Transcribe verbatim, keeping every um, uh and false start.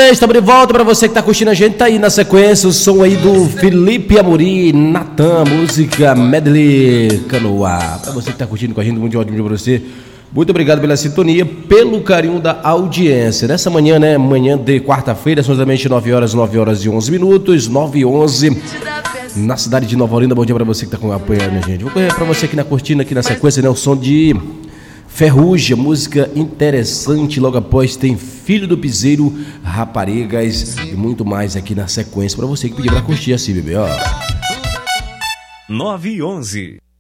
bem, estamos de volta para você que tá curtindo a gente, tá aí na sequência o som aí do Felipe Amorim, Natan, música Medley Canoa. Para você que tá curtindo com a gente, muito ótimo dia para você. Muito obrigado pela sintonia, pelo carinho da audiência. Nessa manhã, né, manhã de quarta-feira, são exatamente nove horas, nove horas e onze minutos, nove e onze, na cidade de Nova Olinda. Bom dia para você que tá acompanhando a gente. Vou correr para você aqui na cortina, aqui na sequência, né, o som de Ferrugem, música interessante. Logo após tem Filho do Piseiro, Raparigas e muito mais aqui na sequência para você que pediu para curtir assim, bebê, ó. nove e onze.